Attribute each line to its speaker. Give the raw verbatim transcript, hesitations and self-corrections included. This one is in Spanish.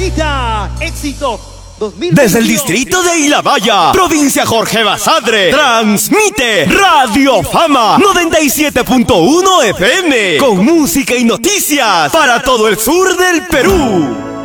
Speaker 1: Bonita, éxito dos mil veintidós.
Speaker 2: Desde el distrito de Ilabaya, provincia Jorge Basadre, transmite Radio Fama noventa y siete punto uno F M, con música y noticias para todo el sur del Perú.